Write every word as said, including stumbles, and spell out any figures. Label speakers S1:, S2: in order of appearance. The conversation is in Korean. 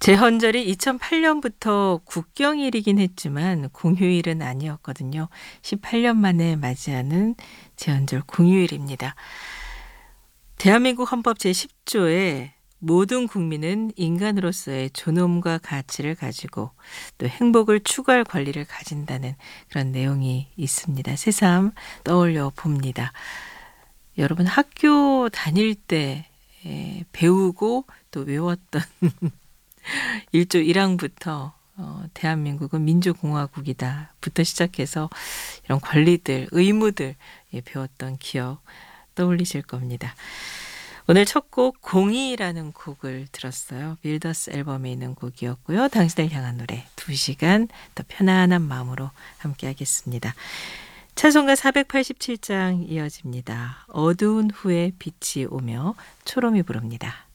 S1: 제헌절이 이천팔 년부터 국경일이긴 했지만 공휴일은 아니었거든요. 십팔 년 만에 맞이하는 제헌절 공휴일입니다. 대한민국 헌법 제십 조에 모든 국민은 인간으로서의 존엄과 가치를 가지고 또 행복을 추구할 권리를 가진다는 그런 내용이 있습니다. 새삼 떠올려 봅니다. 여러분 학교 다닐 때 배우고 또 외웠던 일 조 일 항부터 어, 대한민국은 민주공화국이다 부터 시작해서 이런 권리들, 의무들 예, 배웠던 기억 떠올리실 겁니다. 오늘 첫 곡 공이라는 곡을 들었어요. 빌더스 앨범에 있는 곡이었고요. 당신을 향한 노래 두 시간 더 편안한 마음으로 함께 하겠습니다. 찬송가 사백팔십칠 장 이어집니다. 어두운 후에 빛이 오며 초롬이 부릅니다.